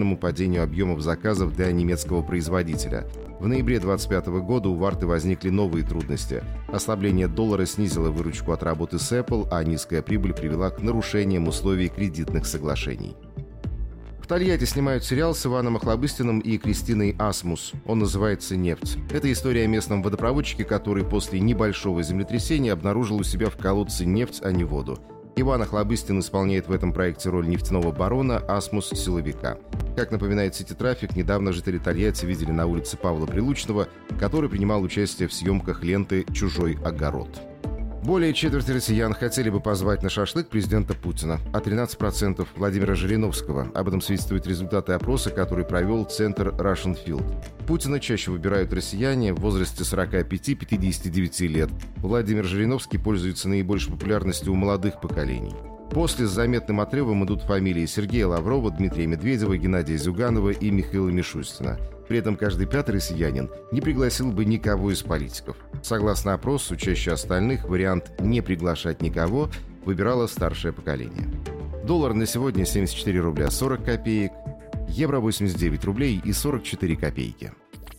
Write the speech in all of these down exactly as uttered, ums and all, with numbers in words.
падению объемов заказов для немецкого производителя. В ноябре две тысячи двадцать пятого года у Варты возникли новые трудности. Ослабление доллара снизило выручку от работы с Apple, а низкая прибыль привела к нарушениям условий кредитных соглашений. В Тольятти снимают сериал с Иваном Охлобыстиным и Кристиной Асмус. Он называется «Нефть». Это история о местном водопроводчике, который после небольшого землетрясения обнаружил у себя в колодце нефть, а не воду. Иван Охлобыстин исполняет в этом проекте роль нефтяного барона, Асмус – силовика. Как напоминает Сити Трафик, недавно жители Тольятти видели на улице Павла Прилучного, который принимал участие в съемках ленты «Чужой огород». Более четверти россиян хотели бы позвать на шашлык президента Путина, а тринадцать процентов Владимира Жириновского. Об этом свидетельствуют результаты опроса, который провел Центр Russian Field. Путина чаще выбирают россияне в возрасте сорок пять - пятьдесят девять лет. Владимир Жириновский пользуется наибольшей популярностью у молодых поколений. После с заметным отрывом идут фамилии Сергея Лаврова, Дмитрия Медведева, Геннадия Зюганова и Михаила Мишустина. При этом каждый пятый россиянин не пригласил бы никого из политиков. Согласно опросу, чаще остальных вариант «не приглашать никого» выбирало старшее поколение. Доллар на сегодня семьдесят четыре рубля сорок копеек, евро восемьдесят девять рублей и сорок четыре копейки.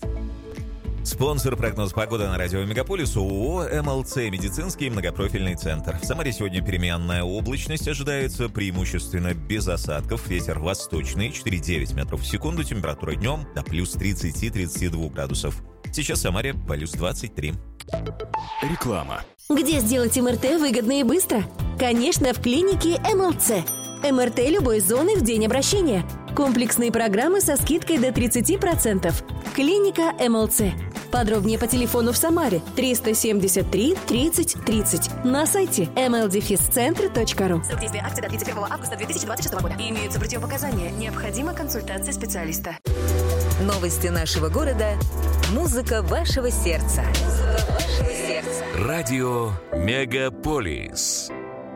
Спонсор прогноз погоды на радио Мегаполис ООО эм эл цэ «Медицинский многопрофильный центр». В Самаре сегодня переменная облачность ожидается, преимущественно без осадков. Ветер восточный, четыре целых девять метров в секунду. Температура днем до плюс тридцать - тридцать два градусов. Сейчас в Самаре плюс двадцать три. Реклама. Где сделать эм эр тэ выгодно и быстро? Конечно, в клинике эм эл цэ. эм эр тэ любой зоны в день обращения. Комплексные программы со скидкой до тридцать процентов. Клиника эм эл цэ. Подробнее по телефону в Самаре триста семьдесят три тридцать тридцать. На сайте эм эл дефис центр точка ру. Срок действия акции до тридцать первого августа две тысячи двадцать шестого года. Имеются противопоказания. Необходима консультация специалиста. Новости нашего города. Музыка вашего сердца. Музыка вашего сердца. Радио Мегаполис.